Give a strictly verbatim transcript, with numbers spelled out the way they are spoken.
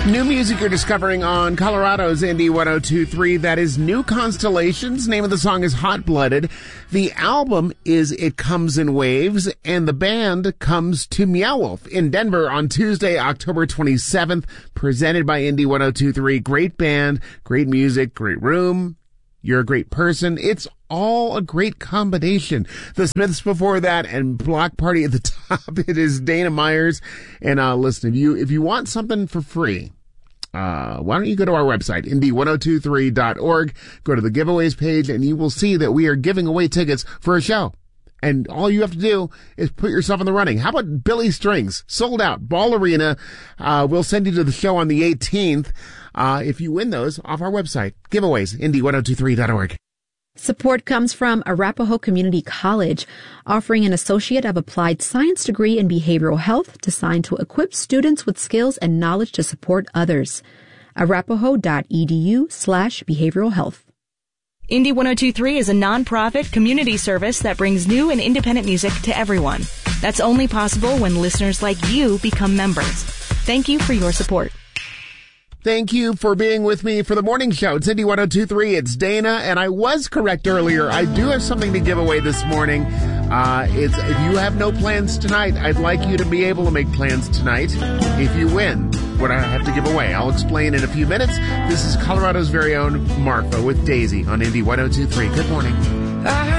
New music you're discovering on Colorado's Indie one oh two point three. That is New Constellations. Name of the song is Hot Blooded. The album is It Comes in Waves, and the band comes to Meow Wolf in Denver on Tuesday, October twenty-seventh, presented by Indie one oh two point three. Great band, great music, great room. You're a great person. It's all a great combination. The Smiths before that and Block Party at the top. It is Dana Myers. And uh, listen, if you if you want something for free, uh, why don't you go to our website, indie one oh two three dot org, go to the giveaways page, and you will see that we are giving away tickets for a show. And all you have to do is put yourself in the running. How about Billy Strings? Sold out. Ball Arena. Uh, we'll send you to the show on the eighteenth. Uh, if you win those off our website. Giveaways, indie one oh two three dot org. Support comes from Arapahoe Community College, offering an Associate of Applied Science degree in behavioral health designed to equip students with skills and knowledge to support others. arapahoe.edu slash behavioral health. Indie one oh two point three is a nonprofit community service that brings new and independent music to everyone. That's only possible when listeners like you become members. Thank you for your support. Thank you for being with me for the morning show. It's Indie one oh two point three. It's Dana, and I was correct earlier. I do have something to give away this morning. Uh, it's if you have no plans tonight, I'd like you to be able to make plans tonight if you win what I have to give away. I'll explain in a few minutes. This is Colorado's very own Marfa with Daisy on Indie one oh two point three. Good morning.